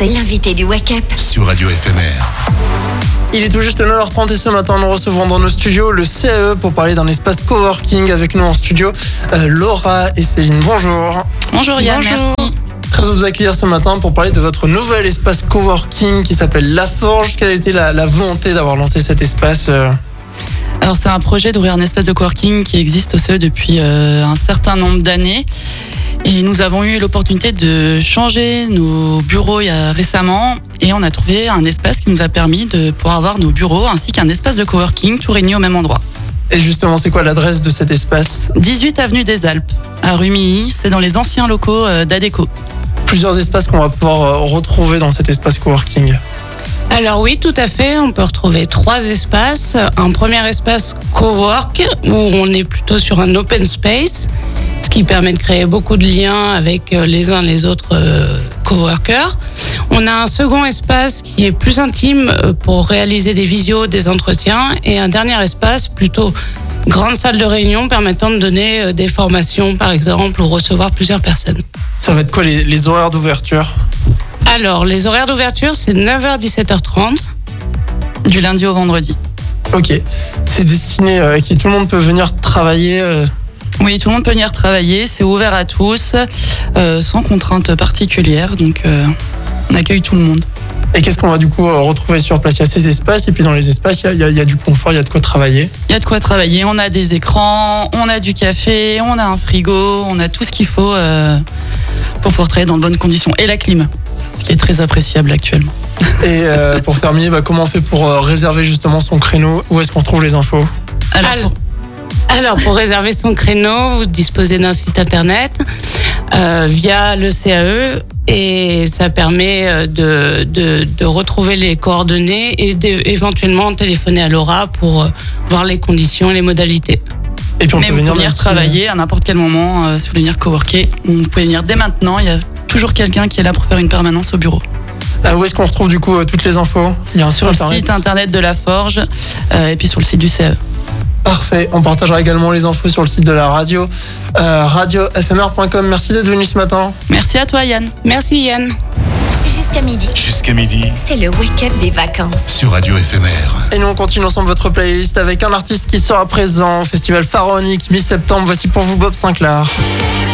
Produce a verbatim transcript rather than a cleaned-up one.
c'est l'invité du Wake Up sur Radio F M R. Il est tout juste neuf heures trente et ce matin, nous recevons dans nos studios le C A E pour parler d'un espace coworking avec nous en studio. Euh, Laura et Céline, bonjour. Bonjour Yann, Bonjour. merci. Très heureux de vous accueillir ce matin pour parler de votre nouvel espace coworking qui s'appelle La Forge. Quelle a été la, la volonté d'avoir lancé cet espace euh... Alors c'est un projet d'ouvrir un espace de coworking qui existe au C E depuis euh, un certain nombre d'années. Et nous avons eu l'opportunité de changer nos bureaux il y a récemment et on a trouvé un espace qui nous a permis de pouvoir avoir nos bureaux ainsi qu'un espace de coworking tout réunis au même endroit. Et justement, c'est quoi l'adresse de cet espace ? dix-huit avenue des Alpes, à Rumilly, c'est dans les anciens locaux d'Adéco. Plusieurs espaces qu'on va pouvoir retrouver dans cet espace coworking. Alors oui, tout à fait. On peut retrouver trois espaces. Un premier espace cowork où on est plutôt sur un open space, ce qui permet de créer beaucoup de liens avec les uns les autres euh, coworkers. On a un second espace qui est plus intime pour réaliser des visios, des entretiens, et un dernier espace plutôt grande salle de réunion permettant de donner des formations par exemple ou recevoir plusieurs personnes. Ça va être quoi les, les horaires d'ouverture ? Alors, les horaires d'ouverture, c'est neuf heures dix-sept heures trente. Du lundi au vendredi. Ok. C'est destiné à qui tout le monde peut venir travailler euh... Oui, tout le monde peut venir travailler. C'est ouvert à tous, euh, sans contrainte particulière. Donc, euh, on accueille tout le monde. Et qu'est-ce qu'on va du coup retrouver sur place ? Il y a ces espaces et puis dans les espaces, il y a, il y a, il y a du confort, il y a de quoi travailler. Il y a de quoi travailler. On a des écrans, on a du café, on a un frigo, on a tout ce qu'il faut euh, pour pouvoir travailler dans de bonnes conditions. Et la clim, ce qui est très appréciable actuellement. Et euh, pour terminer, bah, comment on fait pour euh, réserver justement son créneau ? Où est-ce qu'on trouve les infos ? Alors, Alors, alors, pour réserver son créneau, vous disposez d'un site internet euh, via le C A E et ça permet de, de, de retrouver les coordonnées et d'éventuellement téléphoner à Laura pour voir les conditions et les modalités. Et puis on mais peut vous venir, pouvez venir si... travailler à n'importe quel moment euh, si vous voulez venir coworker. Vous pouvez venir dès maintenant. Il y a toujours quelqu'un qui est là pour faire une permanence au bureau. Ah, où est-ce qu'on retrouve du coup euh, toutes les infos ? Il y a un Sur le site internet de La Forge euh, et puis sur le site du C A E. Parfait, on partagera également les infos sur le site de la radio, euh, radio f m r point com. Merci d'être venu ce matin. Merci à toi Yann. Merci Yann. Jusqu'à midi, Jusqu'à midi c'est le Wake Up des vacances. sur Radio F M R. Et nous on continue ensemble votre playlist avec un artiste qui sera présent au festival Pharaonique mi-septembre. Voici pour vous Bob Sinclair.